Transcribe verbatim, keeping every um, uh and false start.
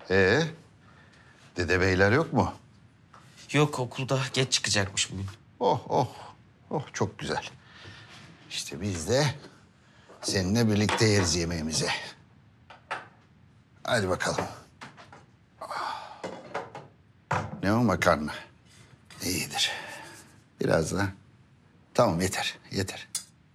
Ee, Dede Beyler yok mu? Yok, okulda geç çıkacakmış bugün. Oh oh, oh çok güzel. İşte biz de seninle birlikte yeriz yemeğimizi. Hadi bakalım. Ne o makarna? İyidir. Biraz da. Tamam yeter, yeter.